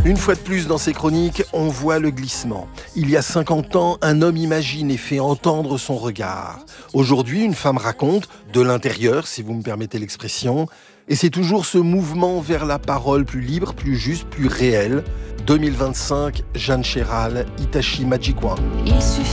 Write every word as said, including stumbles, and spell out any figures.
Une fois de plus dans ces chroniques, on voit le glissement. Il y a cinquante ans, un homme imagine et fait entendre son regard. Aujourd'hui, une femme raconte, de l'intérieur, si vous me permettez l'expression, et c'est toujours ce mouvement vers la parole plus libre, plus juste, plus réelle. deux mille vingt-cinq, Jeanne Chéral, Itachi Majikwa.